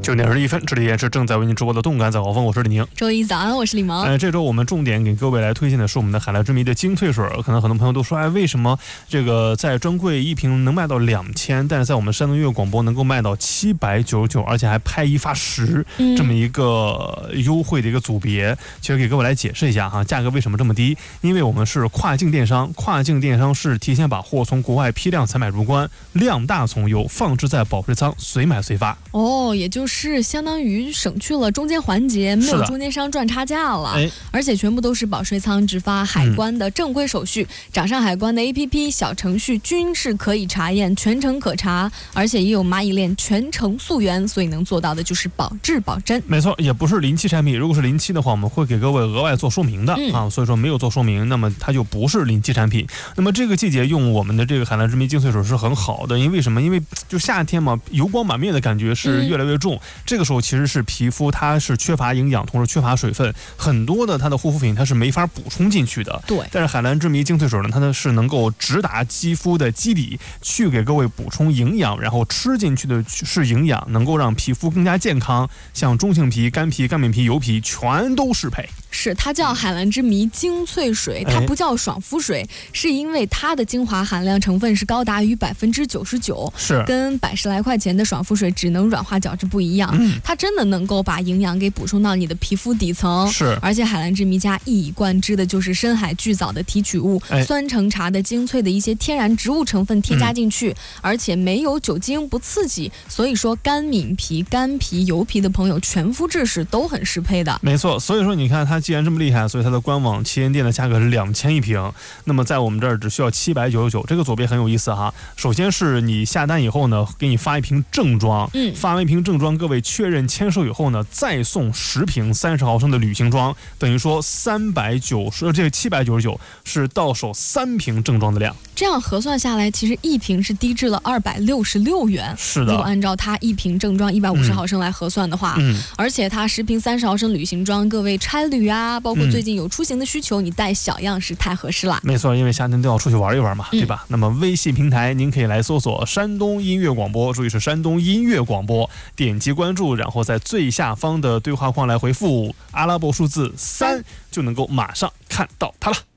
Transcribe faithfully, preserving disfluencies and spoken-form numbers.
九点二十一分，这里也是正在为您直播的动感早高峰，我是李宁。 周一早安，我是李萌。 呃，这周我们重点给各位来推荐的是我们的海蓝之谜的精粹水。可能很多朋友都说，哎，为什么这个在专柜一瓶能卖到两千，但是在我们山东音乐广播能够卖到七百九十九，而且还拍一发十、嗯、这么一个优惠的一个组别？其实给各位来解释一下哈，价格为什么这么低？因为我们是跨境电商，跨境电商是提前把货从国外批量采买入关，量大从优，放置在保税仓，随买随发。 哦，也就是相当于省去了中间环节，没有中间商赚差价了，而且全部都是保税仓直发，海关的正规手续，嗯、掌上海关的 A P P 小程序均是可以查验，全程可查，而且也有蚂蚁链全程溯源，所以能做到的就是保质保真。 没错，也不是临期产品，如果是临期的话，我们会给各位额外做说明的、嗯、啊，所以说没有做说明，那么它就不是临期产品。那么这个季节用我们的这个海蓝之谜精粹水是很好的，因为什么？因为就夏天嘛，油光满面的感觉是越来越重、嗯、这个时候其实是皮肤它是缺乏营养，同时缺乏水分，很多的它的护肤品它是没法补充进去的。 对， 但是海蓝之谜精粹水呢，它呢是能够直达肌肤的基底，去给各位补充营养，然后吃进去的是营养，能够让皮肤更加健康，像中性皮、干皮、干面皮、油皮全都适配。 是，它叫海蓝之谜精粹水，它不叫爽肤水，是因为它的精华含量成分是高达于百分之九十九， 是跟百十来块钱的爽肤水只能软化角质不一样、嗯、它真的能够把营养给补充到你的皮肤底层。 是， 而且海蓝之谜家一以贯之的就是深海巨藻的提取物、酸橙茶的精粹的一些天然植物成分添加进去、嗯、而且没有酒精，不刺激，所以说干敏皮、干皮、油皮的朋友全肤质时都很适配的。 没错，所以说你看它既然这么厉害，所以它的官网旗舰店的价格是两千一瓶，那么在我们这儿只需要七百九十九。这个左边很有意思哈，首先是你下单以后呢，给你发一瓶正装，嗯，发完一瓶正装，各位确认签收以后呢，再送十瓶三十毫升的旅行装，等于说三百九十，这七百九十九是到手三瓶正装的量。 这样核算下来，其实一瓶是低至了二百六十六元。 是的， 如果按照它一瓶正装一百五十毫升来核算的话，嗯，而且它十瓶三十毫升旅行装，各位差旅啊，包括最近有出行的需求，嗯、你带小样是太合适了。 没错，因为夏天都要出去玩一玩嘛，嗯、对吧？那么微信平台您可以来搜索山东音乐广播，注意是山东音乐广播，点击关注，然后在最下方的对话框来回复阿拉伯数字三，就能够马上看到它了。